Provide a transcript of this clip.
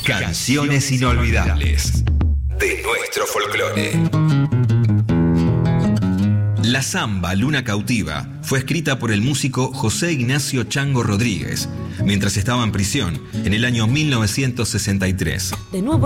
Canciones inolvidables de nuestro folclore. La samba Luna Cautiva fue escrita por el músico José Ignacio Chango Rodríguez mientras estaba en prisión en el año 1963. De nuevo